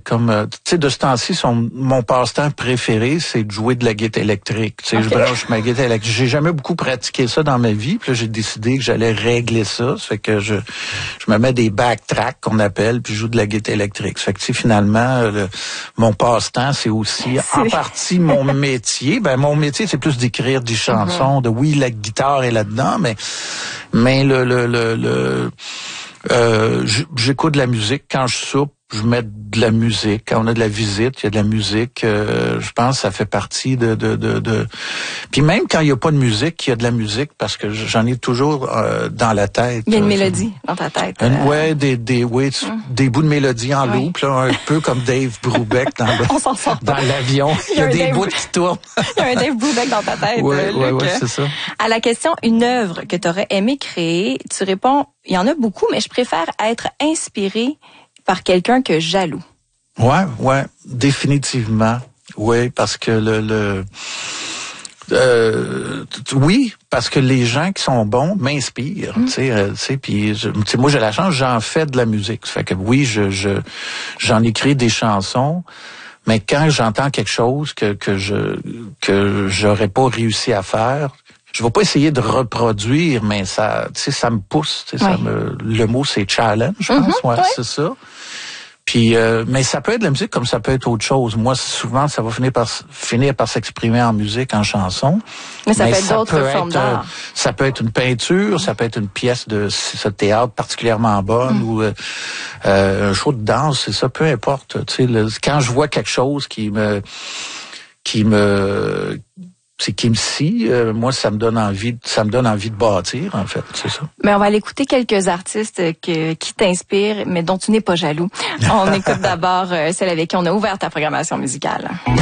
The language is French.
comme, tu sais, de ce temps-ci, mon passe-temps préféré, c'est de jouer de la guitare électrique. Tu sais, je branche ma guitare électrique. J'ai jamais beaucoup pratiqué ça dans ma vie. Puis là, j'ai décidé que j'allais régler ça. Ça fait que je me mets des backtracks qu'on appelle, puis je joue de la guitare électrique. Ça fait que, tu sais, finalement, mon passe-temps, c'est aussi en partie mon métier. Ben, mon métier, c'est plus d'écrire des chansons. Oui, la guitare est là-dedans, mais j'écoute de la musique quand je soupe. Je mets de la musique. Quand on a de la visite, il y a de la musique. Je pense que ça fait partie de. Puis même quand il n'y a pas de musique, il y a de la musique parce que j'en ai toujours dans la tête. Il y a une mélodie dans ta tête. Ouais, des bouts de mélodie en loop, là, un peu comme Dave Brubeck dans l'avion. Il y a des bouts qui tournent. Il y a un Dave Brubeck dans ta tête. Ouais, c'est ça. À la question une œuvre que tu aurais aimé créer, tu réponds il y en a beaucoup, mais je préfère être inspiré par quelqu'un que jaloux. Ouais, définitivement. Oui, parce que oui, parce que les gens qui sont bons m'inspirent, tu sais, puis moi j'ai la chance, j'en fais de la musique. Ça fait que oui, j'en écris des chansons, mais quand j'entends quelque chose que j'aurais pas réussi à faire, je vais pas essayer de reproduire, mais ça, tu sais, ça me pousse, tu sais, le mot c'est challenge, je pense, c'est ça. Puis, mais ça peut être de la musique comme ça peut être autre chose. Moi, souvent, ça va finir par s'exprimer en musique, en chanson. Mais ça peut être d'autres formes d'art. Ça peut être une peinture, ça peut être une pièce de théâtre particulièrement bonne ou un show de danse, c'est ça, peu importe. Tu sais, quand je vois quelque chose qui me scie, moi, ça me donne envie de bâtir, en fait, c'est ça. Mais on va aller écouter quelques artistes qui t'inspirent, mais dont tu n'es pas jaloux. On écoute d'abord celle avec qui on a ouvert ta programmation musicale.